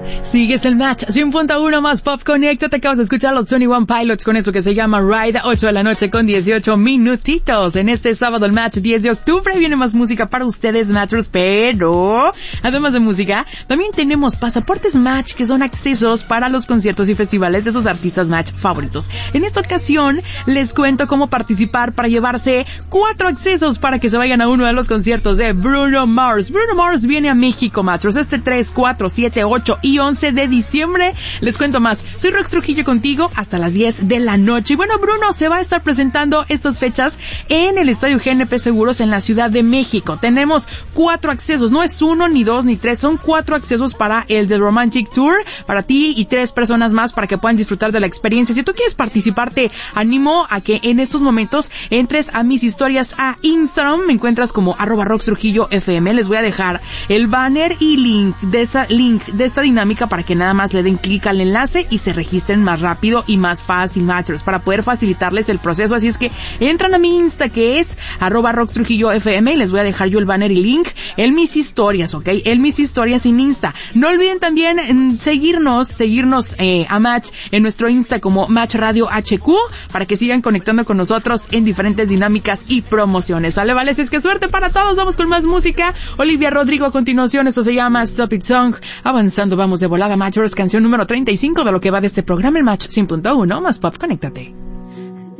Sigues el Match 100.1 más Pop Connecta. Te acabas de escuchar los 21 Pilots con eso que se llama Ride. 8 de la noche con 18 minutitos. En este sábado el Match 10 de octubre viene más música para ustedes, Matchers, pero además de música, también tenemos pasaportes Match, que son accesos para los conciertos y festivales de sus artistas Match favoritos. En esta ocasión les cuento cómo participar para llevarse 4 accesos para que se vayan a uno de los conciertos de Bruno Mars. Bruno Mars viene a México, Matchers, este 3, 4, 7, 8 y 11 de diciembre. Les cuento más. Soy Rox Trujillo contigo hasta las 10 de la noche. Y bueno, Bruno se va a estar presentando estas fechas en el Estadio GNP Seguros en la Ciudad de México. Tenemos 4 accesos. No es 1, ni 2, ni 3. Son 4 accesos para el The Romantic Tour. Para ti y 3 personas más para que puedan disfrutar de la experiencia. Si tú quieres participar, te animo a que en estos momentos entres a mis historias a Instagram. Me encuentras como @RoxTrujilloFM. Les voy a dejar el banner y link de esta dinámica para que nada más le den clic al enlace y se registren más rápido y más fácil, Matchers, para poder facilitarles el proceso. Así es que entran a mi Insta, que es @RoxTrujilloFM, y les voy a dejar yo el banner y link en mis historias, ¿ok? En mis historias en Insta. No olviden también seguirnos a Match en nuestro Insta como Match Radio HQ, para que sigan conectando con nosotros en diferentes dinámicas y promociones. ¿Sale? Vale, si es que suerte para todos. Vamos con más música. Olivia Rodrigo a continuación. Esto se llama Stop It Song. Avanzando, vamos de volada, Matchers, canción número 35 de lo que va de este programa, el Match 100.1 más Pop. Conéctate.